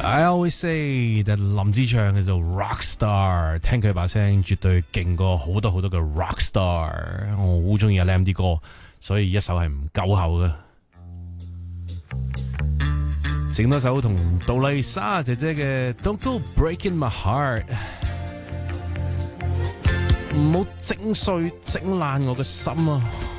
I always say that 林子祥叫做 rock star， 聽佢把聲絕對勁過好多好多嘅 rock star。我好中意阿 Lam 啲歌，所以一首係唔夠厚嘅。整多首同杜麗莎姐姐嘅 Don't Go Breaking My Heart， 唔好整碎整爛我嘅心啊！